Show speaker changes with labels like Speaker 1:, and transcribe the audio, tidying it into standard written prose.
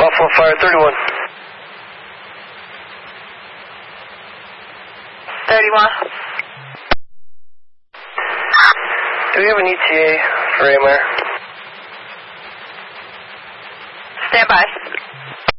Speaker 1: Buffalo Fire 31.
Speaker 2: 31.
Speaker 1: Do we have an ETA for AMR?
Speaker 2: Stand by.